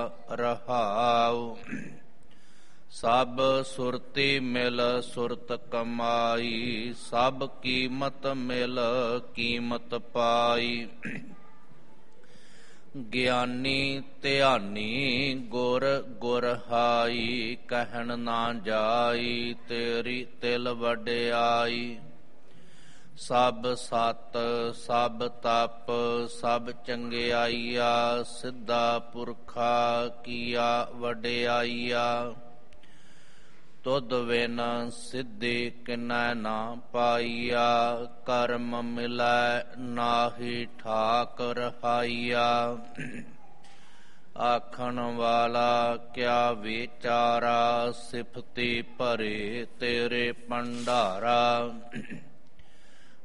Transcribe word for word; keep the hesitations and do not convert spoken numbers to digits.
ਰਹਾਉ। ਸਭ ਸੁਰਤੀ ਮਿਲ ਸੁਰਤ ਕਮਾਈ, ਸਭ ਕੀਮਤ ਮਿਲ ਕੀਮਤ ਪਾਈ। ਗਿਆਨੀ ਧਿਆਨੀ ਗੁਰ ਗੁਰ ਹਾਈ, ਕਹਿਣ ਨਾ ਜਾਈ ਤੇਰੀ ਤਿਲ ਵਡਿਆਈ। ਸਭ ਸਤ ਸਭ ਤਪ ਸਭ ਚੰਗਿਆਈਆ, ਸਿੱਧਾ ਪੁਰਖਾ ਕੀਆ ਵਡਿਆਈਆ। ਤੁਧ ਬਿਨ ਸਿੱਧੀ ਕਿਨੈ ਨਾ ਪਾਈਆ, ਕਰਮ ਮਿਲੈ ਨਾਹੀ ਠਾਕ ਰਹਾਈਆ। ਆਖਣ ਵਾਲਾ ਕਿਆ ਵਿਚਾਰਾ, ਸਿਫਤੀ ਭਰੇ ਤੇਰੇ ਭੰਡਾਰਾ।